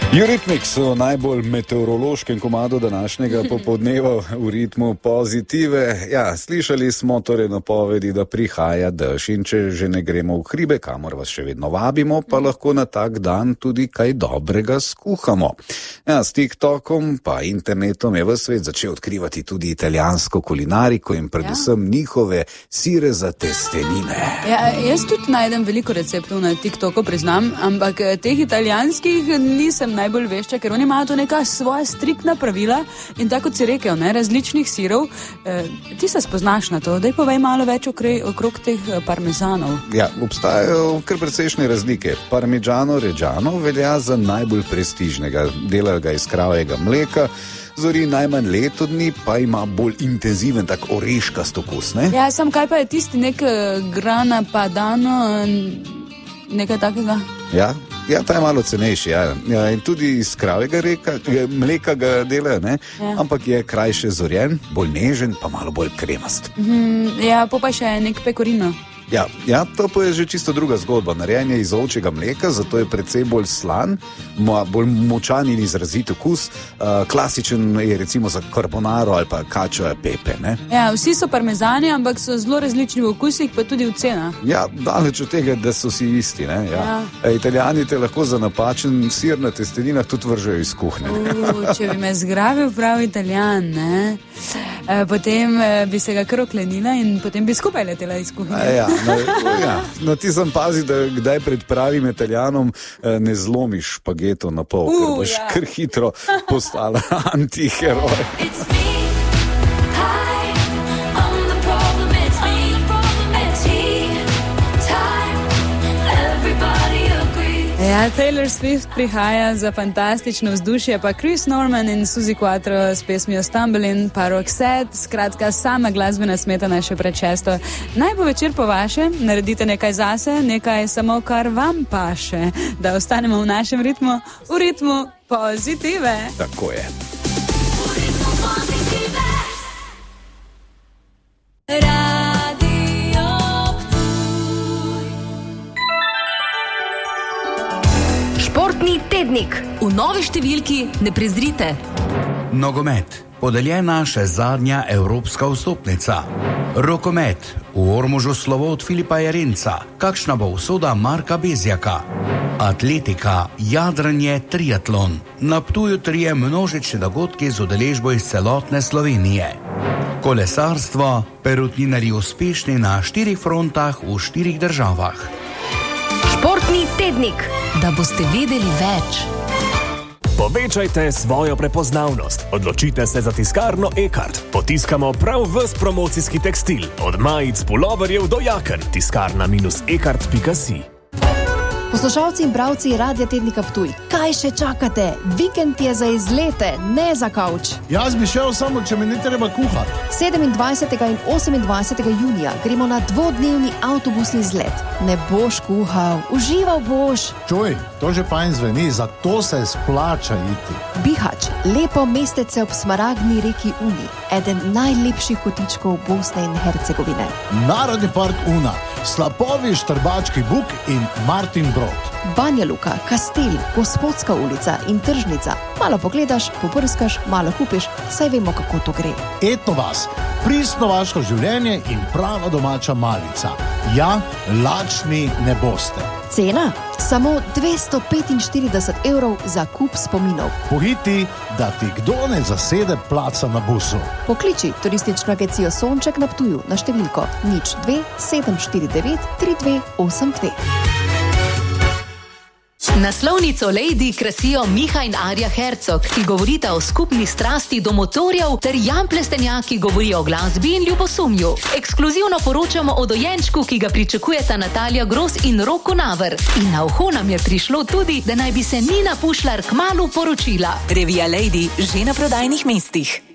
Eurythmics so najbolj meteorološkem komadu današnjega popoldneva v ritmu Pozitive. Ja, slišali smo torej napovedi, da prihaja dež in če že ne gremo v hribe, kamor vas še vedno vabimo, pa lahko na tak dan tudi kaj dobrega skuhamo. Ja, s TikTokom pa internetom je ves svet začel odkrivati tudi italijansko kulinariko in predvsem njihove sire za testenine. Ja, jaz tudi najdem veliko receptov na TikToku, priznam, ampak teh italijanskih nisem najbolj vešča, ker oni imajo to neka svoja striktna pravila in tako kot si rekel, ne, različnih sirov. Ti se spoznaš na to, daj povej malo več okrog teh parmezanov. Ja, obstajajo kar precejšnje razlike. Parmigiano Reggiano velja za najbolj prestižnega, delajo ga iz kravjega mleka, zori najmanj leto dni, pa ima bolj intenziven, tak oreškast okus, ne? Ja, sam kaj pa je tisti nek grana padano, nekaj takega? Ja, ta je malo cenejši, ja. Ja, in tudi iz kravjega mleka ga delajo, ne? Ja. Ampak je krajše zorjen, bolj nežen, pa malo bolj kremast. Ja, pa še nek pecorino. Ja, to pa je že čisto druga zgodba. Narejen je iz ovčjega mleka, zato je precej bolj slan, bolj močan in izrazit okus. Klasičen je recimo za carbonaro ali pa cacio e pepe, ne? Ja, vsi so parmezani, ampak so zelo različni v okusih, pa tudi v cenah. Ja, daleč od tega, da so si isti, ne? Ja. Italijani te lahko za napačen sir na testeninah tudi vržejo iz kuhnje. Če bi me zgrabil prav Italijan, ne? Potem bi se ga kar oklenila in potem bi skupaj letela iz kuhnje. No, ti sem pazi, da kdaj pred pravim Italijanom ne zlomiš špageto na pol, ker boš kar hitro postala antiheroj. Ja, Taylor Swift prihaja za fantastično vzdušje, pa Chris Norman in Suzy Quattro s pesmijo Stumbling, pa Roxette, skratka sama glasbena smetana še pred 6. Naj bo večer po vaše, naredite nekaj zase, nekaj samo kar vam paše, da ostanemo v našem ritmu, v ritmu Pozitive. Tako je. V ritmu Pozitive. Športni tednik. V novi številki ne prezrite. Nogomet. Podeljena še zadnja evropska vstopnica. Rokomet. V Ormožu slovo od Filipa Jarenca. Kakšna bo usoda Marka Bezjaka? Atletika, jadranje, triatlon. Na Ptuju 3 množične dogodki z udeležbo iz celotne Slovenije. Kolesarstvo. Perutninarji uspešni na 4 frontah v 4 državah. Športni tednik. Da boste vedeli več. Povečajte svojo prepoznavnost. Odločite se za tiskarno Ekart. Potiskamo prav ves promocijski tekstil. Od majic, puloverjev do jaken. tiskarna-ekart.si. Poslušalci in bralci Radia Tednika Ptuj, kaj še čakate? Vikend je za izlete, ne za kavč. Jaz bi šel samo, če mi ne treba kuhati. 27. in 28. junija gremo na 2-dnevni avtobusni izlet. Ne boš kuhal, užival boš. Čuj, to že fajn zveni, zato se splača iti. Bihač, lepo mestece ob smaragdni reki Uni, eden najlepših kotičkov Bosne in Hercegovine. Narodni park Una, slapovi Štrbački buk in Martin Brod. Banja Luka, Kastel, Gospodska ulica in tržnica. Malo pogledaš, poprskaš, malo kupiš, saj vemo, kako to gre. Etno vas, pristno vaško življenje in prava domača malica. Ja, lačni ne boste. Cena? Samo 245 € za kup spominov. Pohiti, da ti kdo ne zasede placa na busu. Pokliči turistično agencijo Sonček na Ptuju na številko 02 749 3282. Naslovnico Lady krasijo Miha in Arja Hercog, ki govorita o skupni strasti do motorjev, ter Jan Plestenjak, ki govori o glasbi in ljubosumju. Ekskluzivno poročamo o dojenčku, ki ga pričakujeta Natalija Gros in Roko Naver. In na uho nam je prišlo tudi, da naj bi se Nina Pušlar kmalu poročila. Revija Lady že na prodajnih mestih.